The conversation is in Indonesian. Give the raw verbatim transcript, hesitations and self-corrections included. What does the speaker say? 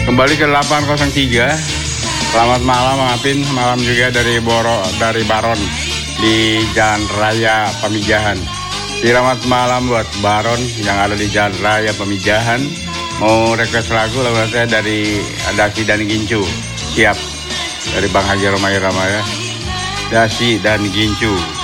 Kembali ke delapan nol tiga. Selamat malam Bang Apin, malam juga dari Boro dari Baron di Jalan Raya Pamijahan. Selamat malam buat Baron yang ada di Jalan Raya Pamijahan. Mau request lagu lagu saya dari Dasi dan Gincu. Siap. Dari Bang Haji Romai Rama ya. Dasi dan Gincu.